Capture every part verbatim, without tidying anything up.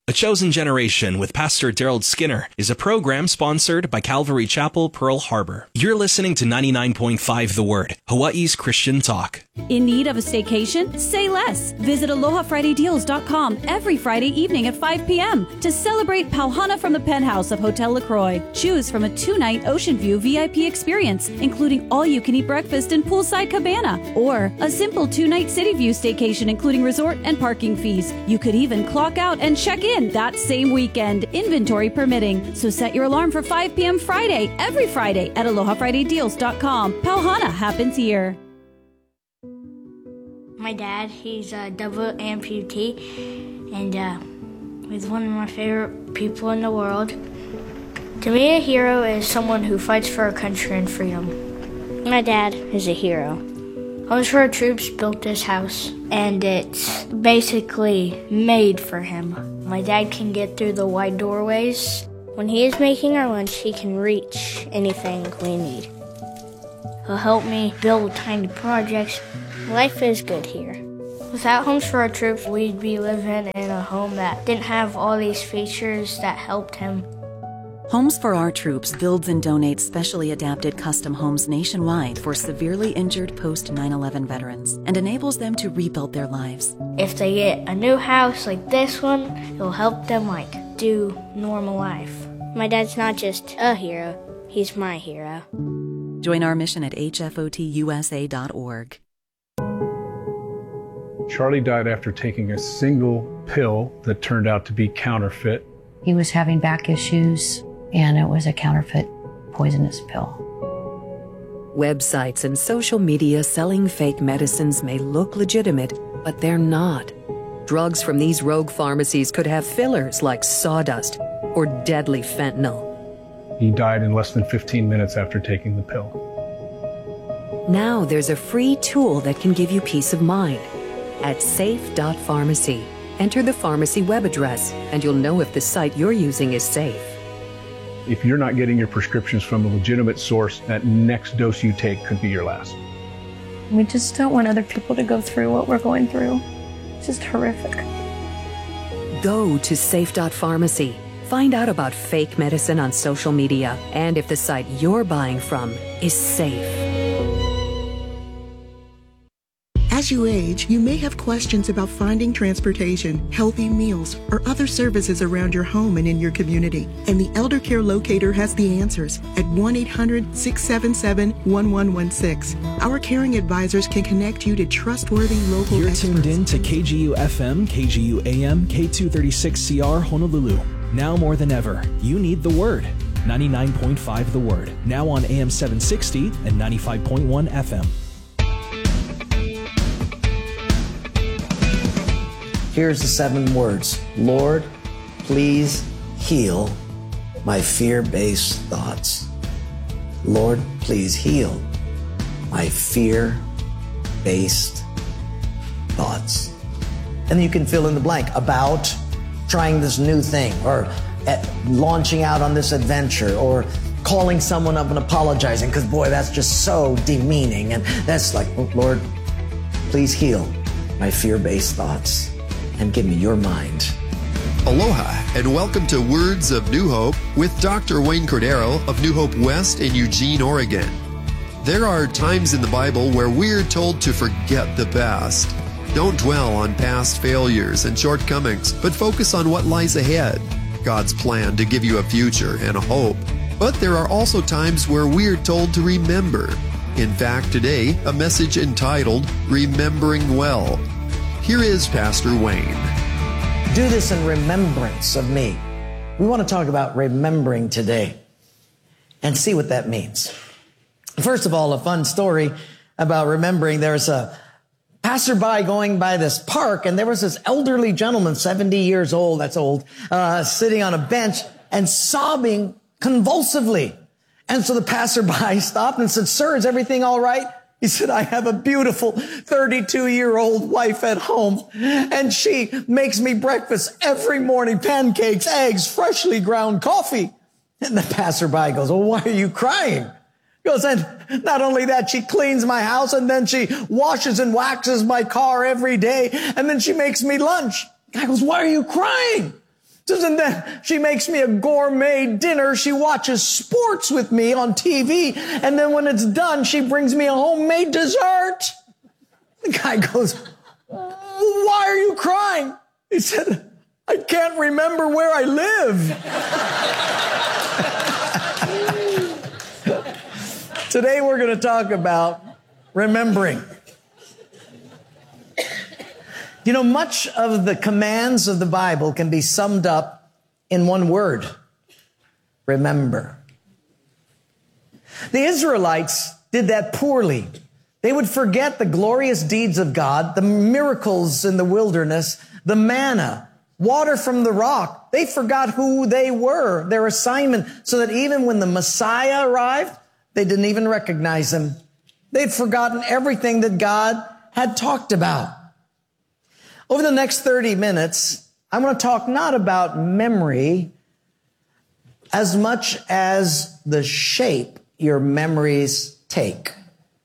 A Chosen Generation with Pastor Daryl Skinner is a program sponsored by Calvary Chapel, Pearl Harbor. You're listening to ninety-nine point five The Word, Hawaii's Christian talk. In need of a staycation? Say less. Visit aloha friday deals dot com every Friday evening at five p.m. to celebrate Pauhana from the penthouse of Hotel LaCroix. Choose from a two-night Ocean View V I P experience, including all-you-can-eat breakfast and poolside cabana, or a simple two-night City View staycation, including resort and parking fees. You could even clock out and check in that same weekend, inventory permitting. So set your alarm for five p.m. Friday, every Friday at aloha friday deals dot com. Pauhana happens here. My dad, he's a double amputee, and uh, he's one of my favorite people in the world. To me, a hero is someone who fights for our country and freedom. My dad is a hero. Homes for Our Troops built this house, and it's basically made for him. My dad can get through the wide doorways. When he is making our lunch, he can reach anything we need. He'll help me build tiny projects. Life is good here. Without Homes for Our Troops, we'd be living in a home that didn't have all these features that helped him. Homes for Our Troops builds and donates specially adapted custom homes nationwide for severely injured post nine eleven veterans and enables them to rebuild their lives. If they get a new house like this one, it'll help them like do normal life. My dad's not just a hero, he's my hero. Join our mission at h f o t u s a dot org. Charlie died after taking a single pill that turned out to be counterfeit. He was having back issues, and it was a counterfeit poisonous pill. Websites and social media selling fake medicines may look legitimate, but they're not. Drugs from these rogue pharmacies could have fillers like sawdust or deadly fentanyl. He died in less than fifteen minutes after taking the pill. Now there's a free tool that can give you peace of mind. At safe dot pharmacy, enter the pharmacy web address, and you'll know if the site you're using is safe. If you're not getting your prescriptions from a legitimate source, that next dose you take could be your last. We just don't want other people to go through what we're going through. It's just horrific. Go to safe dot pharmacy. Find out about fake medicine on social media and if the site you're buying from is safe. As you age, you may have questions about finding transportation, healthy meals, or other services around your home and in your community. And the Elder Care Locator has the answers at one eight hundred, six seven seven, one one one six. Our caring advisors can connect you to trustworthy local You're experts. tuned in to K G U F M, K G U A M, K two thirty-six C R Honolulu. Now more than ever, you need the Word. ninety-nine point five The Word. Now on A M seven sixty and ninety-five point one F M. Here's the seven words. Lord, please heal my fear-based thoughts. Lord, please heal my fear-based thoughts. And you can fill in the blank about trying this new thing, or at launching out on this adventure, or calling someone up and apologizing, because boy, that's just so demeaning. And that's like, oh, Lord, please heal my fear-based thoughts and give me your mind. Aloha, and welcome to Words of New Hope with Doctor Wayne Cordero of New Hope West in Eugene, Oregon. There are times in the Bible where we're told to forget the past. Don't dwell on past failures and shortcomings, but focus on what lies ahead, God's plan to give you a future and a hope. But there are also times where we're told to remember. In fact, today, a message entitled, Remembering Well. Here is Pastor Wayne. Do this in remembrance of me. We want to talk about remembering today and see what that means. First of all, a fun story about remembering. There's a passerby going by this park, and there was this elderly gentleman, seventy years old, that's old, uh, sitting on a bench and sobbing convulsively. And so the passerby stopped and said, "Sir, is everything all right?" He said, "I have a beautiful thirty-two-year-old wife at home, and she makes me breakfast every morning, pancakes, eggs, freshly ground coffee." And the passerby goes, "Well, why are you crying?" He goes, "And not only that, she cleans my house, and then she washes and waxes my car every day, and then she makes me lunch." The guy goes, "Why are you crying?" And then she makes me a gourmet dinner. She watches sports with me on T V. And then when it's done, she brings me a homemade dessert. The guy goes, why are you crying? He said, I can't remember where I live. Today we're going to talk about remembering. You know, much of the commands of the Bible can be summed up in one word: remember. The Israelites did that poorly. They would forget the glorious deeds of God, the miracles in the wilderness, the manna, water from the rock. They forgot who they were, their assignment, so that even when the Messiah arrived, they didn't even recognize him. They'd forgotten everything that God had talked about. Over the next thirty minutes, I'm going to talk not about memory as much as the shape your memories take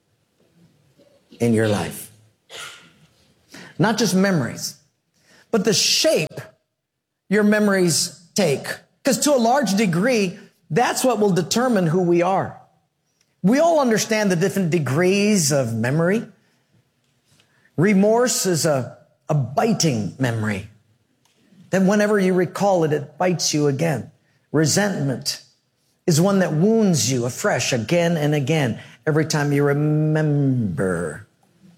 in your life. Not just memories, but the shape your memories take. Because to a large degree, that's what will determine who we are. We all understand the different degrees of memory. Remorse is a A biting memory. Then whenever you recall it, it bites you again. Resentment is one that wounds you afresh again and again every time you remember.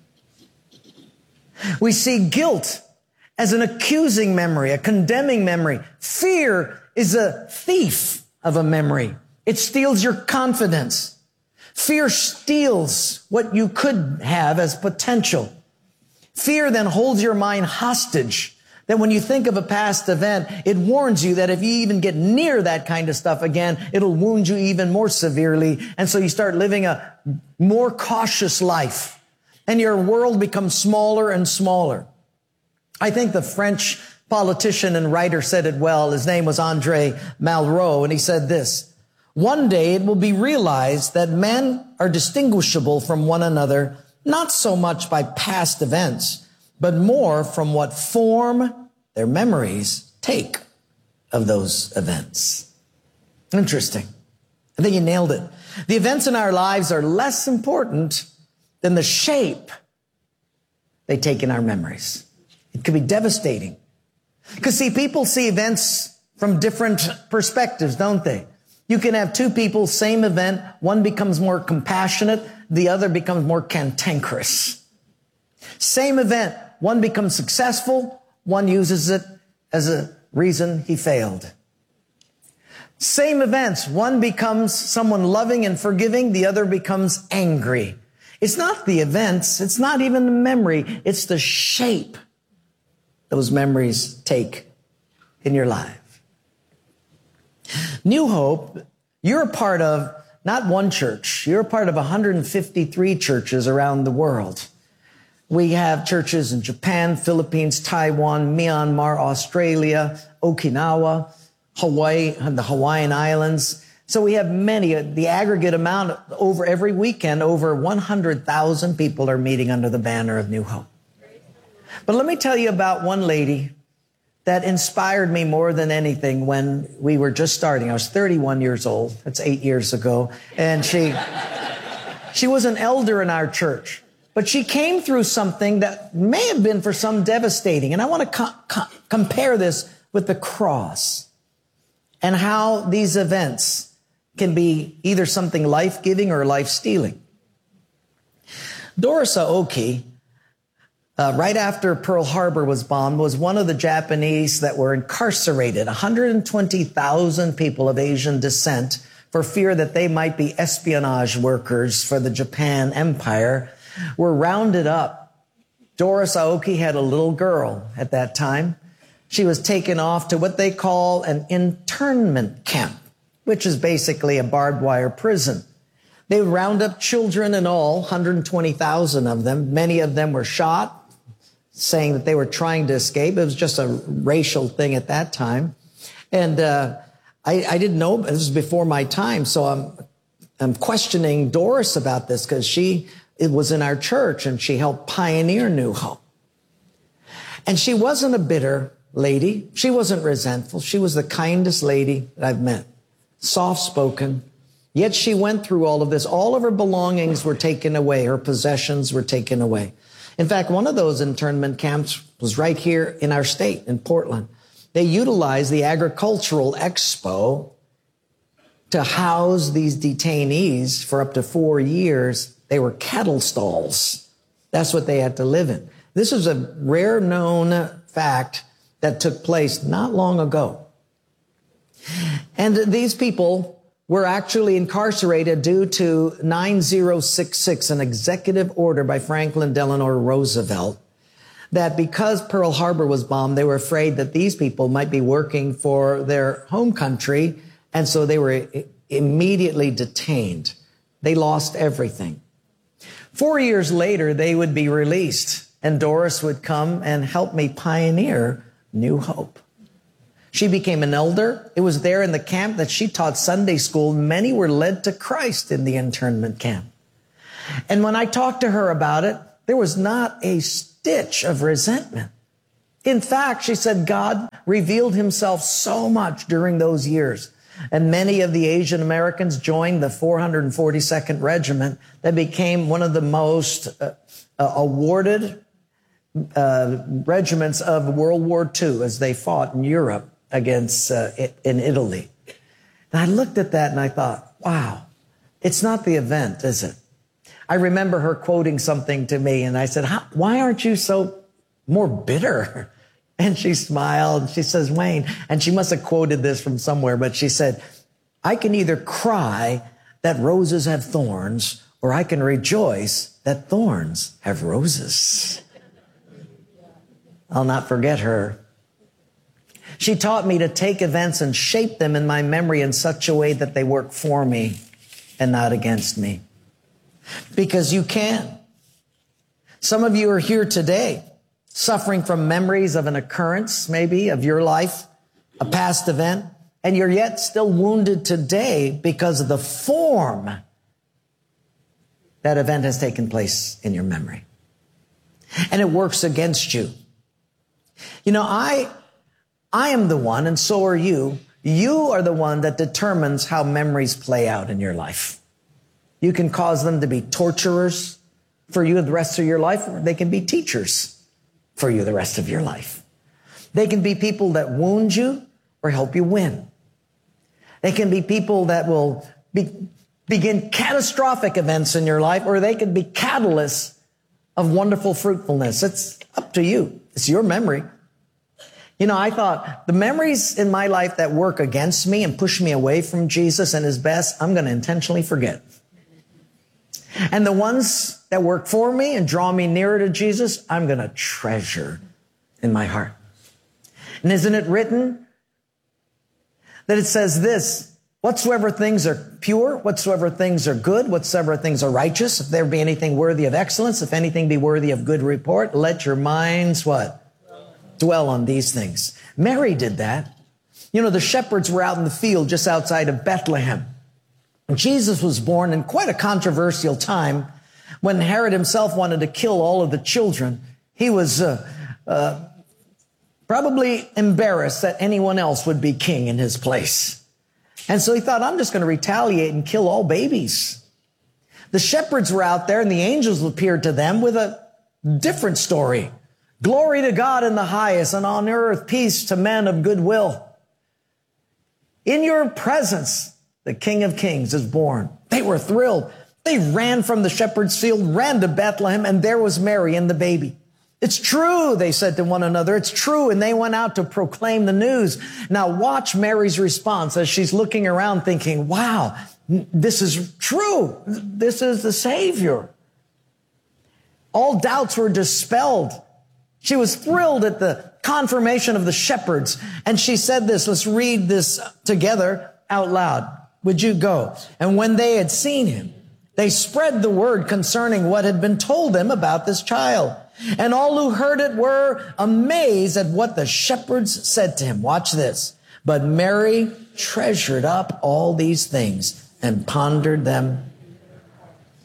We see guilt as an accusing memory, a condemning memory. Fear is a thief of a memory. It steals your confidence. Fear steals what you could have as potential. Fear then holds your mind hostage, that when you think of a past event, it warns you that if you even get near that kind of stuff again, it'll wound you even more severely. And so you start living a more cautious life, and your world becomes smaller and smaller. I think the French politician and writer said it well. His name was André Malraux, and he said this: one day it will be realized that men are distinguishable from one another, not so much by past events, but more from what form their memories take of those events. Interesting. I think you nailed it. The events in our lives are less important than the shape they take in our memories. It could be devastating. Because see, people see events from different perspectives, don't they? You can have two people, same event. One becomes more compassionate. The other becomes more cantankerous. Same event. One becomes successful. One uses it as a reason he failed. Same events. One becomes someone loving and forgiving. The other becomes angry. It's not the events. It's not even the memory. It's the shape those memories take in your life. New Hope, you're a part of not one church. You're a part of one hundred fifty-three churches around the world. We have churches in Japan, Philippines, Taiwan, Myanmar, Australia, Okinawa, Hawaii, and the Hawaiian Islands. So we have many. The aggregate amount over every weekend, over one hundred thousand people are meeting under the banner of New Hope. But let me tell you about one lady that inspired me more than anything when we were just starting. I was thirty-one years old. That's eight years ago. And she, she was an elder in our church. But she came through something that may have been for some devastating. And I want to co- co- compare this with the cross and how these events can be either something life-giving or life-stealing. Doris Aoki, Uh, right after Pearl Harbor was bombed, was one of the Japanese that were incarcerated. one hundred twenty thousand people of Asian descent for fear that they might be espionage workers for the Japan Empire were rounded up. Doris Aoki had a little girl at that time. She was taken off to what they call an internment camp, which is basically a barbed wire prison. They would round up children and all, one hundred twenty thousand of them. Many of them were shot, saying that they were trying to escape. It was just a racial thing at that time. And uh, I, I didn't know, this was before my time, so I'm, I'm questioning Doris about this because she it was in our church and she helped pioneer New Hope. And she wasn't a bitter lady. She wasn't resentful. She was the kindest lady that I've met. Soft-spoken. Yet she went through all of this. All of her belongings were taken away. Her possessions were taken away. In fact, one of those internment camps was right here in our state, in Portland. They utilized the agricultural expo to house these detainees for up to four years. They were cattle stalls. That's what they had to live in. This is a rare known fact that took place not long ago. And these people were actually incarcerated due to nine thousand sixty-six, an executive order by Franklin Delano Roosevelt, that because Pearl Harbor was bombed, they were afraid that these people might be working for their home country, and so they were immediately detained. They lost everything. Four years later, they would be released, and Doris would come and help me pioneer New Hope. She became an elder. It was there in the camp that she taught Sunday school. Many were led to Christ in the internment camp. And when I talked to her about it, there was not a stitch of resentment. In fact, she said God revealed himself so much during those years. And many of the Asian Americans joined the four hundred forty-second Regiment that became one of the most uh, uh, awarded uh, regiments of World War Two as they fought in Europe against uh, in Italy. And I looked at that and I thought, wow, it's not the event, is it? I remember her quoting something to me and I said, How, why aren't you so more bitter? And she smiled. She says, Wayne, and she must have quoted this from somewhere, but she said, I can either cry that roses have thorns, or I can rejoice that thorns have roses. I'll not forget her. She taught me to take events and shape them in my memory in such a way that they work for me and not against me. Because you can. Some of you are here today suffering from memories of an occurrence, maybe, of your life, a past event, and you're yet still wounded today because of the form that event has taken place in your memory. And it works against you. You know, I... I am the one, and so are you. You are the one that determines how memories play out in your life. You can cause them to be torturers for you the rest of your life, or they can be teachers for you the rest of your life. They can be people that wound you or help you win. They can be people that will be, begin catastrophic events in your life, or they can be catalysts of wonderful fruitfulness. It's up to you. It's your memory. You know, I thought the memories in my life that work against me and push me away from Jesus and his best, I'm going to intentionally forget. And the ones that work for me and draw me nearer to Jesus, I'm going to treasure in my heart. And isn't it written that it says this, whatsoever things are pure, whatsoever things are good, whatsoever things are righteous, if there be anything worthy of excellence, if anything be worthy of good report, let your minds, what? Dwell on these things. Mary did that. You know, the shepherds were out in the field just outside of Bethlehem. And Jesus was born in quite a controversial time when Herod himself wanted to kill all of the children. He was uh, uh, probably embarrassed that anyone else would be king in his place. And so he thought, I'm just going to retaliate and kill all babies. The shepherds were out there and the angels appeared to them with a different story. Glory to God in the highest, and on earth peace to men of good will. In your presence, the King of Kings is born. They were thrilled. They ran from the shepherd's field, ran to Bethlehem, and there was Mary and the baby. It's true, they said to one another. It's true, and they went out to proclaim the news. Now watch Mary's response as she's looking around thinking, wow, this is true. This is the Savior. All doubts were dispelled. She was thrilled at the confirmation of the shepherds. And she said this, let's read this together out loud. Would you go? And when they had seen him, they spread the word concerning what had been told them about this child. And all who heard it were amazed at what the shepherds said to him. Watch this. But Mary treasured up all these things and pondered them.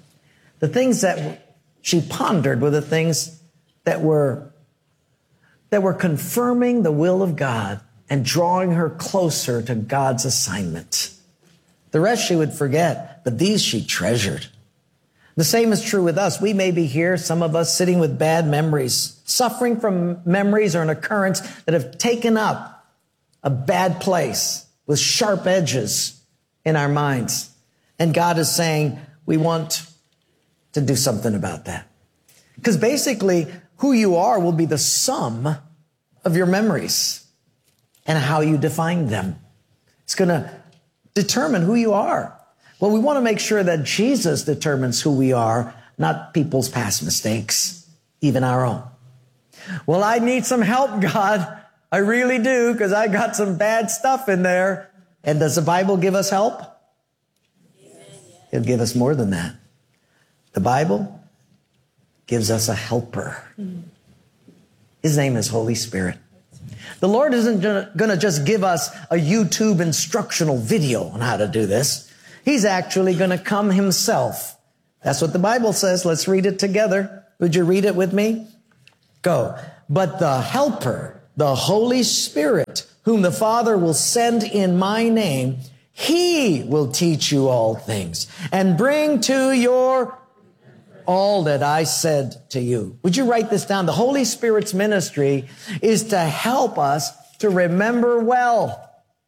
The things that she pondered were the things that were that were confirming the will of God and drawing her closer to God's assignment. The rest she would forget, but these she treasured. The same is true with us. We may be here, some of us sitting with bad memories, suffering from memories or an occurrence that have taken up a bad place with sharp edges in our minds. And God is saying, we want to do something about that. Because basically, who you are will be the sum of your memories and how you define them. It's going to determine who you are. Well, we want to make sure that Jesus determines who we are, not people's past mistakes, even our own. Well, I need some help, God. I really do, because I got some bad stuff in there. And does the Bible give us help? It'll give us more than that. The Bible gives us a helper. His name is Holy Spirit. The Lord isn't going to just give us a YouTube instructional video on how to do this. He's actually going to come himself. That's what the Bible says. Let's read it together. Would you read it with me? Go. But the helper, the Holy Spirit, whom the Father will send in my name, he will teach you all things and bring to your all that I said to you. Would you write this down? The Holy Spirit's ministry is to help us to remember well,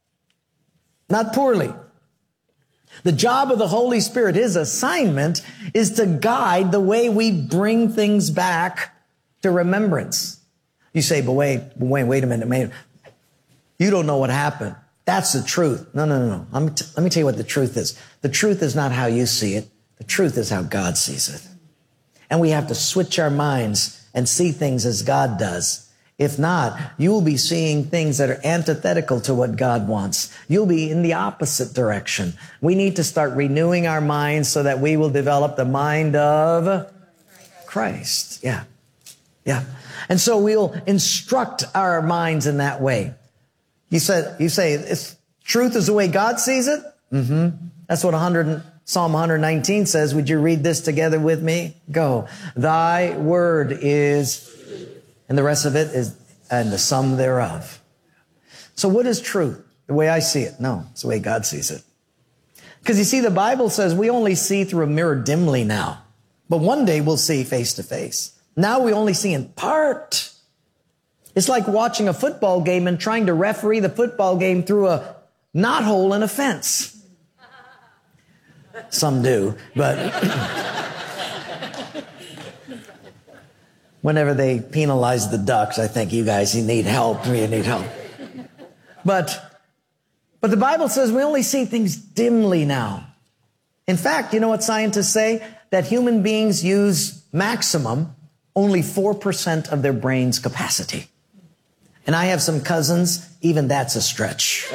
not poorly. The job of the Holy Spirit, his assignment, is to guide the way we bring things back to remembrance. You say, but wait, wait, wait a minute, man. You don't know what happened. That's the truth. No, no, no, no. Let me, t- let me tell you what the truth is. The truth is not how you see it. The truth is how God sees it. And we have to switch our minds and see things as God does. If not, you will be seeing things that are antithetical to what God wants. You'll be in the opposite direction. We need to start renewing our minds so that we will develop the mind of Christ. Yeah. Yeah. And so we'll instruct our minds in that way. You said, you say, it's, truth is the way God sees it? Mm-hmm. That's what one hundred, Psalm one nineteen says. Would you read this together with me? Go. Thy word is, and the rest of it is, and the sum thereof. So what is truth? The way I see it? No, it's the way God sees it. Because you see, the Bible says we only see through a mirror dimly now. But one day we'll see face to face. Now we only see in part. It's like watching a football game and trying to referee the football game through a knothole in a fence. Some do, but whenever they penalize the Ducks, I think you guys, you need help. You need help. But, but the Bible says we only see things dimly now. In fact, you know what scientists say? That human beings use maximum only four percent of their brain's capacity. And I have some cousins, even that's a stretch.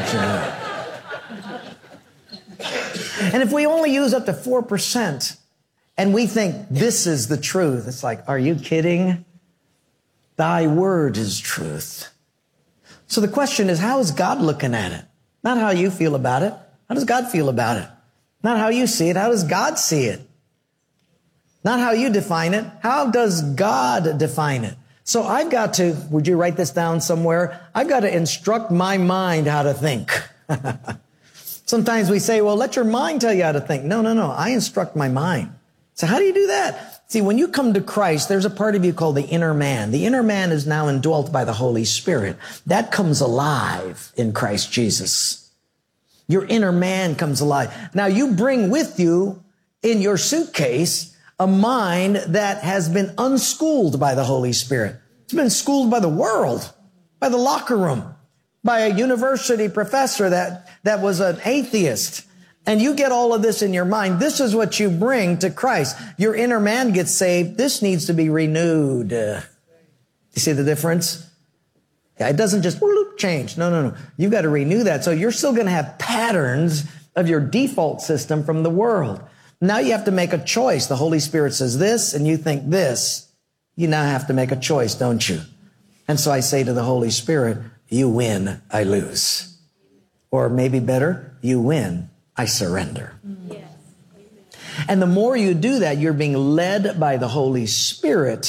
And if we only use up to four percent and we think this is the truth, it's like, are you kidding? Thy word is truth. So the question is, how is God looking at it? Not how you feel about it. How does God feel about it? Not how you see it. How does God see it? Not how you define it. How does God define it? So I've got to, would you write this down somewhere? I've got to instruct my mind how to think. Sometimes we say, well, let your mind tell you how to think. No, no, no. I instruct my mind. So how do you do that? See, when you come to Christ, there's a part of you called the inner man. The inner man is now indwelt by the Holy Spirit. That comes alive in Christ Jesus. Your inner man comes alive. Now you bring with you in your suitcase a mind that has been unschooled by the Holy Spirit. It's been schooled by the world, by the locker room, by a university professor that, that was an atheist. And you get all of this in your mind. This is what you bring to Christ. Your inner man gets saved. This needs to be renewed. Uh, you see the difference? Yeah, it doesn't just whoop, change. No, no, no. You've got to renew that. So you're still going to have patterns of your default system from the world. Now you have to make a choice. The Holy Spirit says this, and you think this. You now have to make a choice, don't you? And so I say to the Holy Spirit, you win, I lose. Or maybe better, you win, I surrender. Yes. And the more you do that, you're being led by the Holy Spirit,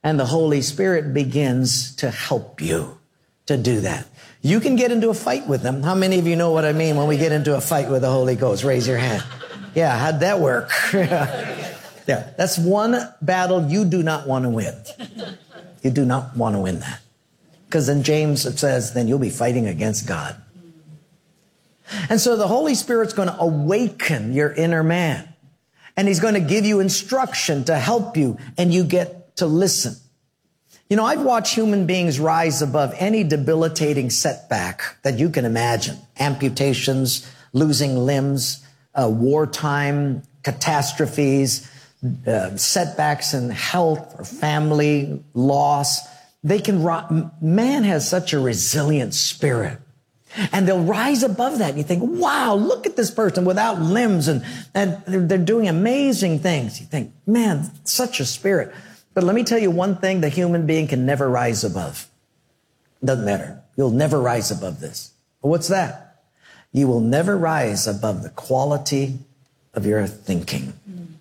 And the Holy Spirit begins to help you to do that. You can get into a fight with them. How many of you know what I mean when we get into a fight with the Holy Ghost? Raise your hand. Yeah, how'd that work? Yeah, that's one battle you do not want to win. You do not want to win that. Because in James it says, then you'll be fighting against God. And so the Holy Spirit's going to awaken your inner man. And he's going to give you instruction to help you, and you get to listen. You know, I've watched human beings rise above any debilitating setback that you can imagine. Amputations, losing limbs, uh, wartime catastrophes, uh, setbacks in health or family loss. They can, man has such a resilient spirit. And they'll rise above that. And you think, wow, look at this person without limbs. And, and they're, they're doing amazing things. You think, man, such a spirit. But let me tell you one thing the human being can never rise above. Doesn't matter. You'll never rise above this. But what's that? You will never rise above the quality of your thinking.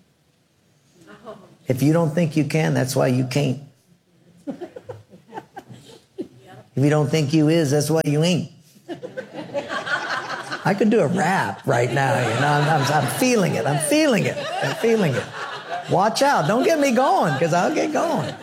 If you don't think you can, that's why you can't. If you don't think you is, that's why you ain't. I could do a rap right now. You know, I'm, I'm, I'm feeling it. I'm feeling it. I'm feeling it. Watch out. Don't get me going, because I'll get going.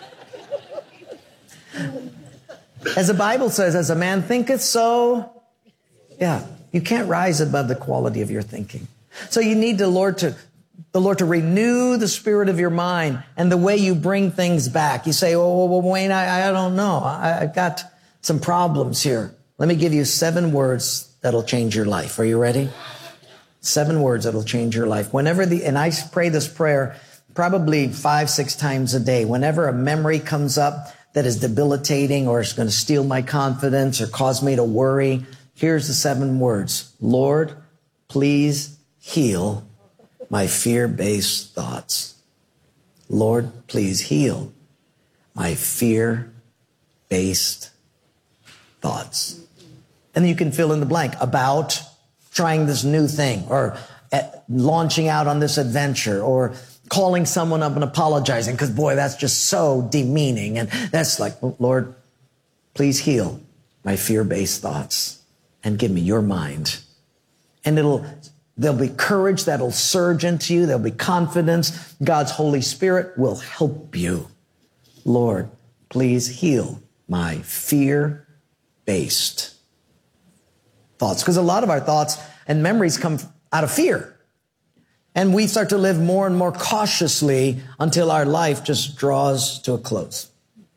As the Bible says, as a man thinketh, so, yeah, you can't rise above the quality of your thinking. So you need the Lord to, the Lord to renew the spirit of your mind and the way you bring things back. You say, oh, well, Wayne, I, I don't know. I, I've got some problems here. Let me give you seven words that'll change your life. Are you ready? Seven words that'll change your life. Whenever the, and I pray this prayer probably five, six times a day. Whenever a memory comes up that is debilitating or is going to steal my confidence or cause me to worry, here's the seven words. Lord, please heal my fear-based thoughts. Lord, please heal my fear-based thoughts. And then you can fill in the blank about trying this new thing or at launching out on this adventure or calling someone up and apologizing because, boy, that's just so demeaning. And that's like, Lord, please heal my fear-based thoughts and give me your mind. And it'll, there'll be courage that'll surge into you. There'll be confidence. God's Holy Spirit will help you. Lord, please heal my fear-based thoughts. Because a lot of our thoughts and memories come out of fear. And we start to live more and more cautiously until our life just draws to a close.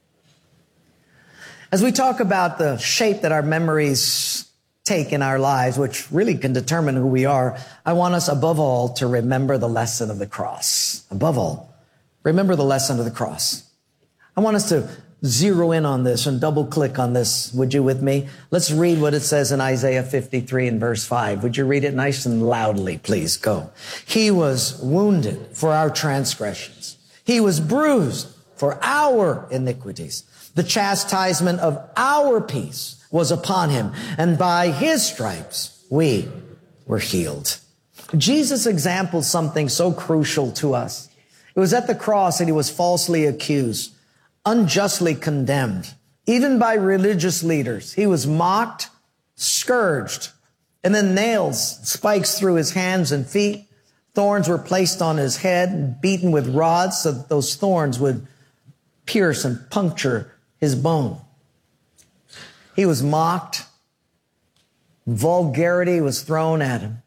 As we talk about the shape that our memories take in our lives, which really can determine who we are, I want us above all to remember the lesson of the cross. Above all, remember the lesson of the cross. I want us to zero in on this and double click on this. Would you with me? Let's read what it says in Isaiah fifty-three and verse five. Would you read it nice and loudly, please? Go. He was wounded for our transgressions. He was bruised for our iniquities. The chastisement of our peace was upon him, and by his stripes we were healed. Jesus exampled something so crucial to us. It was at the cross that he was falsely accused, unjustly condemned, even by religious leaders. He was mocked, scourged, and then nails, spikes through his hands and feet. Thorns were placed on his head and beaten with rods so that those thorns would pierce and puncture his bone. He was mocked. Vulgarity was thrown at him.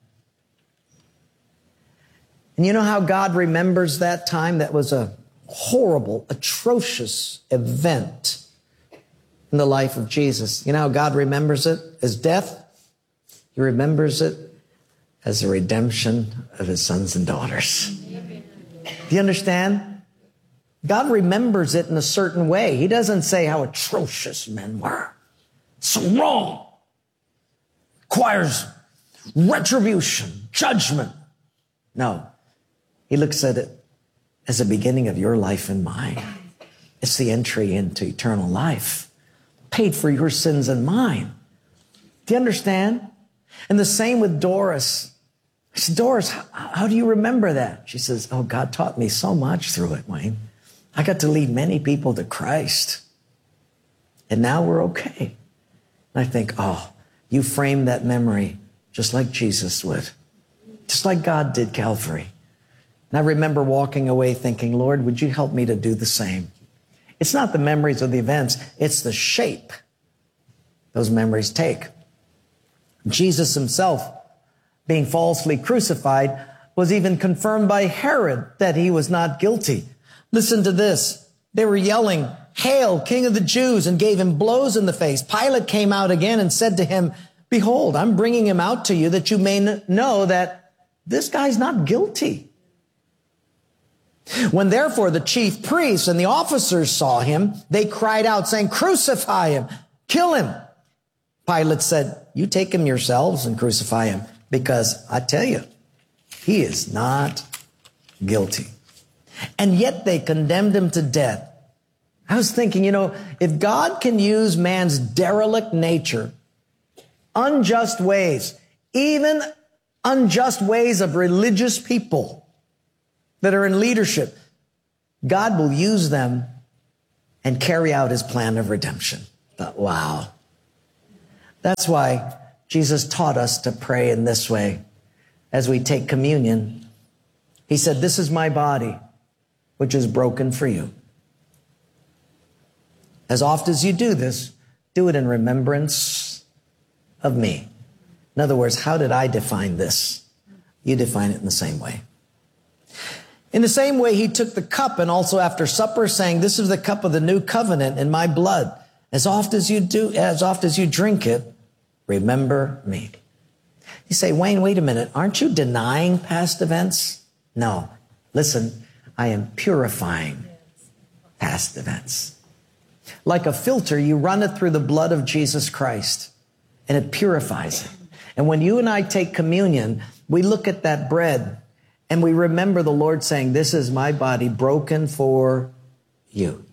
And you know how God remembers that time? That was a horrible, atrocious event in the life of Jesus. You know how God remembers it? As death. He remembers it as the redemption of his sons and daughters. Do you understand? God remembers it in a certain way. He doesn't say how atrocious men were. So wrong. Requires retribution, judgment. No. He looks at it as the beginning of your life and mine. It's the entry into eternal life. Paid for your sins and mine. Do you understand? And the same with Doris. I said, Doris, how, how do you remember that? She says, oh, God taught me so much through it, Wayne. I got to lead many people to Christ. And now we're okay. And I think, oh, you framed that memory just like Jesus would. Just like God did Calvary. And I remember walking away thinking, Lord, would you help me to do the same? It's not the memories of the events, it's the shape those memories take. Jesus himself, being falsely crucified, was even confirmed by Herod that he was not guilty. Listen to this. They were yelling, "Hail, King of the Jews," and gave him blows in the face. Pilate came out again and said to him, "Behold, I'm bringing him out to you that you may know that this guy's not guilty." When therefore the chief priests and the officers saw him, they cried out, saying, "Crucify him, kill him." Pilate said, "You take him yourselves and crucify him, because I tell you, he is not guilty." And yet they condemned him to death. I was thinking, you know, if God can use man's derelict nature, unjust ways, even unjust ways of religious people that are in leadership, God will use them and carry out his plan of redemption. But wow. That's why Jesus taught us to pray in this way as we take communion. He said, "This is my body, which is broken for you. As oft as you do this, do it in remembrance of me." In other words, how did I define this? You define it in the same way. In the same way, he took the cup and also after supper saying, "This is the cup of the new covenant in my blood. As oft as you do, as oft as you drink it, remember me." You say, "Wayne, wait a minute. Aren't you denying past events?" No. Listen, I am purifying past events. Like a filter, you run it through the blood of Jesus Christ, and it purifies it. And when you and I take communion, we look at that bread, and we remember the Lord saying, "This is my body broken for you."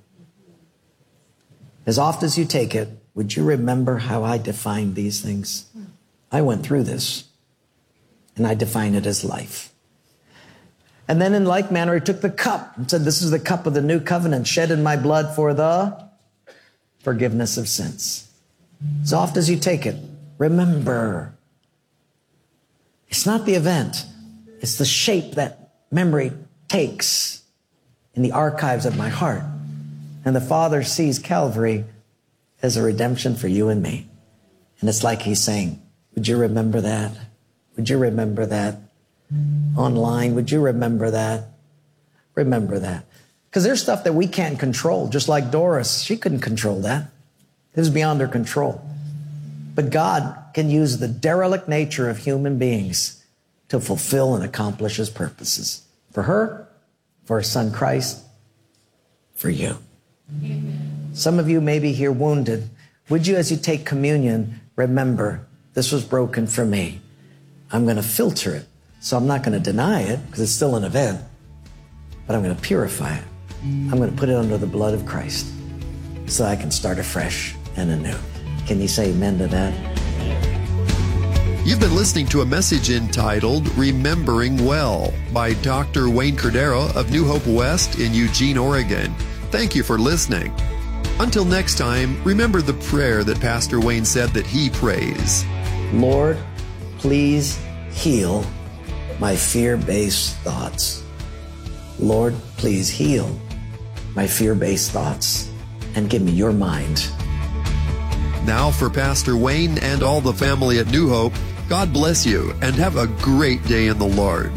As oft as you take it, would you remember how I defined these things? I went through this, and I define it as life. And then in like manner, he took the cup and said, "This is the cup of the new covenant shed in my blood for the forgiveness of sins." As oft as you take it, remember. It's not the event. It's the shape that memory takes in the archives of my heart. And the Father sees Calvary as a redemption for you and me. And it's like he's saying, would you remember that? Would you remember that? Online, would you remember that? Remember that. Because there's stuff that we can't control, just like Doris. She couldn't control that. It was beyond her control. But God can use the derelict nature of human beings to fulfill and accomplish his purposes. For her, for her son Christ, for you. Amen. Some of you may be here wounded. Would you, as you take communion, remember, this was broken for me. I'm going to filter it. So I'm not going to deny it, because it's still an event, but I'm going to purify it. I'm going to put it under the blood of Christ so I can start afresh and anew. Can you say amen to that? You've been listening to a message entitled Remembering Well by Doctor Wayne Cordero of New Hope West in Eugene, Oregon. Thank you for listening. Until next time, remember the prayer that Pastor Wayne said that he prays. Lord, please heal my fear-based thoughts. Lord, please heal my fear-based thoughts and give me your mind. Now for Pastor Wayne and all the family at New Hope, God bless you and have a great day in the Lord.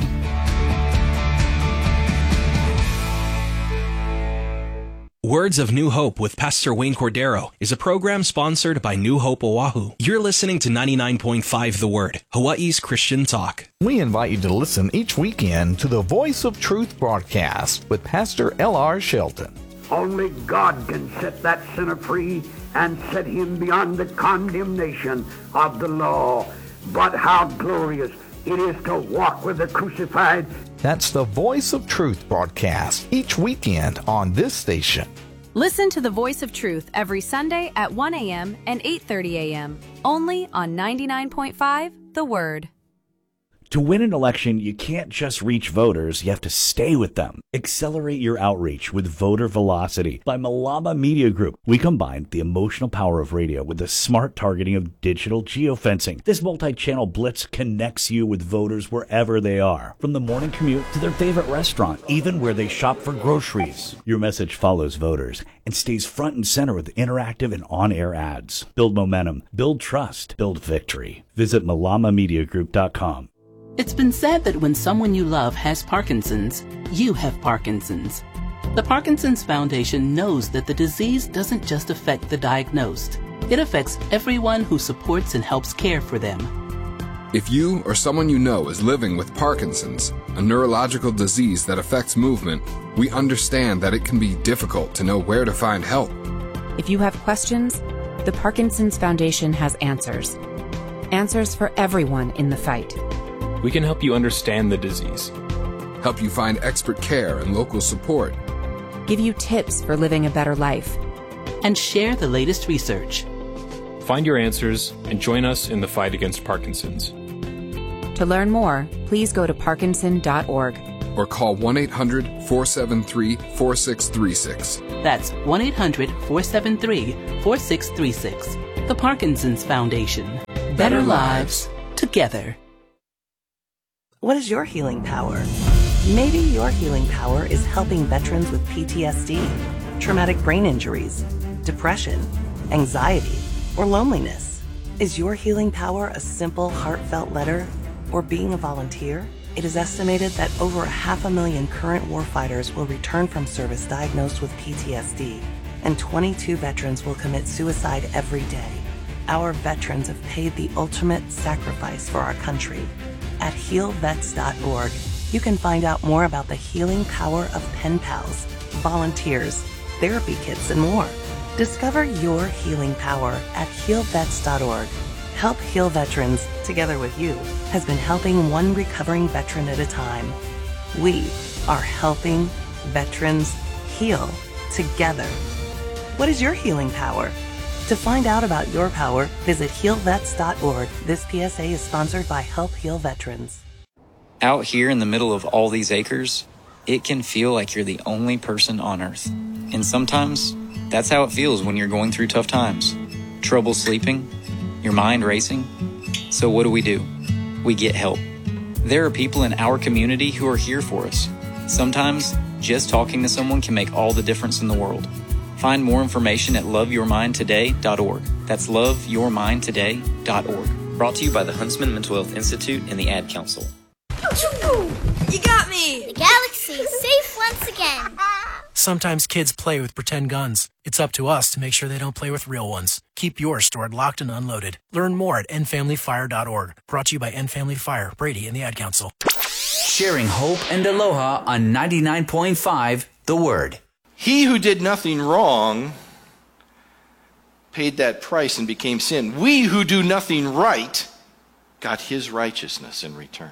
Words of New Hope with Pastor Wayne Cordero is a program sponsored by New Hope Oahu. You're listening to ninety-nine point five The Word, Hawaii's Christian talk. We invite you to listen each weekend to the Voice of Truth broadcast with Pastor L R Shelton. Only God can set that sinner free and set him beyond the condemnation of the law. But how glorious it is to walk with the crucified. That's the Voice of Truth broadcast each weekend on this station. Listen to the Voice of Truth every Sunday at one a.m. and eight thirty a.m. only on ninety-nine point five The Word. To win an election, you can't just reach voters, you have to stay with them. Accelerate your outreach with Voter Velocity by Malama Media Group. We combine the emotional power of radio with the smart targeting of digital geofencing. This multi-channel blitz connects you with voters wherever they are, from the morning commute to their favorite restaurant, even where they shop for groceries. Your message follows voters and stays front and center with interactive and on-air ads. Build momentum, build trust, build victory. Visit malama media group dot com. It's been said that when someone you love has Parkinson's, you have Parkinson's. The Parkinson's Foundation knows that the disease doesn't just affect the diagnosed. It affects everyone who supports and helps care for them. If you or someone you know is living with Parkinson's, a neurological disease that affects movement, we understand that it can be difficult to know where to find help. If you have questions, the Parkinson's Foundation has answers. Answers for everyone in the fight. We can help you understand the disease, help you find expert care and local support, give you tips for living a better life, and share the latest research. Find your answers and join us in the fight against Parkinson's. To learn more, please go to parkinson dot org or call one eight hundred, four seven three, four six three six. That's one eight hundred, four seven three, four six three six. The Parkinson's Foundation. Better, Better lives together. What is your healing power? Maybe your healing power is helping veterans with P T S D, traumatic brain injuries, depression, anxiety, or loneliness. Is your healing power a simple, heartfelt letter or being a volunteer? It is estimated that over a half a million current warfighters will return from service diagnosed with P T S D, and twenty-two veterans will commit suicide every day. Our veterans have paid the ultimate sacrifice for our country. At heal vets dot org, you can find out more about the healing power of pen pals, volunteers, therapy kits, and more. Discover your healing power at heal vets dot org. Help Heal Veterans, together with you, has been helping one recovering veteran at a time. We are helping veterans heal together. What is your healing power? To find out about your power, visit heal vets dot org. This P S A is sponsored by Help Heal Veterans. Out here in the middle of all these acres, it can feel like you're the only person on Earth. And sometimes, that's how it feels when you're going through tough times. Trouble sleeping, your mind racing. So what do we do? We get help. There are people in our community who are here for us. Sometimes, just talking to someone can make all the difference in the world. Find more information at love your mind today dot org. That's love your mind today dot org. Brought to you by the Huntsman Mental Health Institute and the Ad Council. You got me! The galaxy is safe once again. Sometimes kids play with pretend guns. It's up to us to make sure they don't play with real ones. Keep yours stored locked and unloaded. Learn more at end family fire dot org. Brought to you by End Family Fire, Brady, and the Ad Council. Sharing hope and aloha on ninety-nine point five The Word. He who did nothing wrong paid that price and became sin. We who do nothing right got his righteousness in return.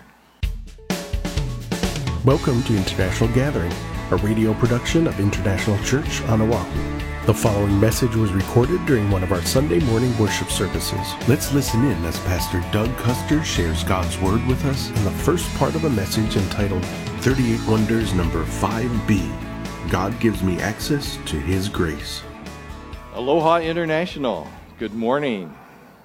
Welcome to International Gathering, a radio production of International Church on Oahu. The following message was recorded during one of our Sunday morning worship services. Let's listen in as Pastor Doug Custer shares God's Word with us in the first part of a message entitled thirty-eight Wonders number five B. God gives me access to His grace. Aloha International. Good morning.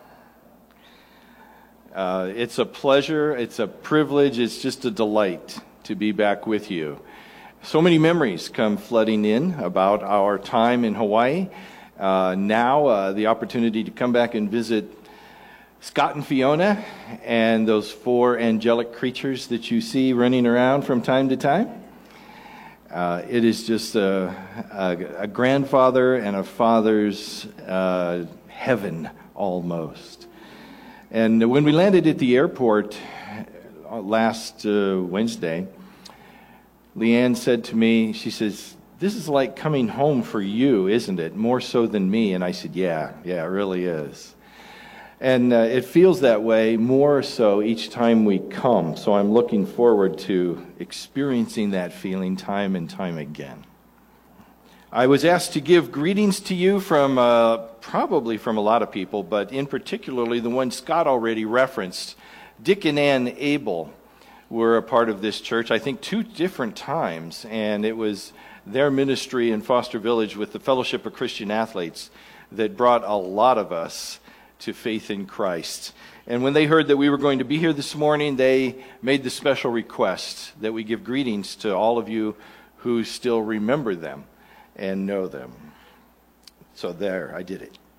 Uh, it's a pleasure, it's a privilege, it's just a delight to be back with you. So many memories come flooding in about our time in Hawaii. Uh, now, uh, the opportunity to come back and visit Scott and Fiona and those four angelic creatures that you see running around from time to time. Uh, it is just a, a, a grandfather and a father's uh, heaven almost. And when we landed at the airport last uh, Wednesday, Leanne said to me, she says, "This is like coming home for you, isn't it? More so than me." And I said, yeah, yeah, it really is. And uh, it feels that way more so each time we come. So I'm looking forward to experiencing that feeling time and time again. I was asked to give greetings to you from uh, probably from a lot of people, but in particularly the one Scott already referenced, Dick and Ann Abel. were a part of this church, I think two different times, and it was their ministry in Foster Village with the Fellowship of Christian Athletes that brought a lot of us to faith in Christ. And when they heard that we were going to be here this morning, they made the special request that we give greetings to all of you who still remember them and know them. So there, I did it.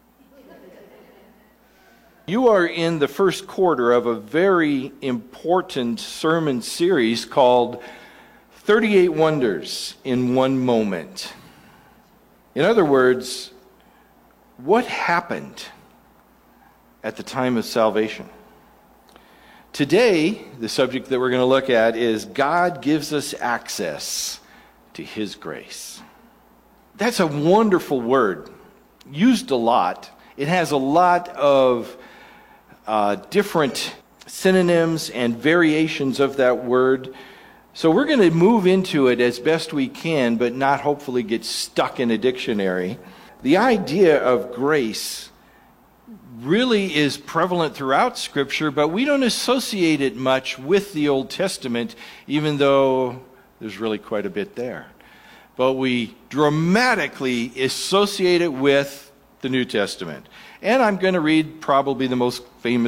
You are in the first quarter of a very important sermon series called thirty-eight Wonders in One Moment. In other words, what happened at the time of salvation? Today, the subject that we're going to look at is God gives us access to His grace. That's a wonderful word, used a lot. It has a lot of uh, different synonyms and variations of that word. So we're going to move into it as best we can, but not hopefully get stuck in a dictionary. The idea of grace really is prevalent throughout Scripture, but we don't associate it much with the Old Testament, even though there's really quite a bit there. But we dramatically associate it with the New Testament. And I'm going to read probably the most famous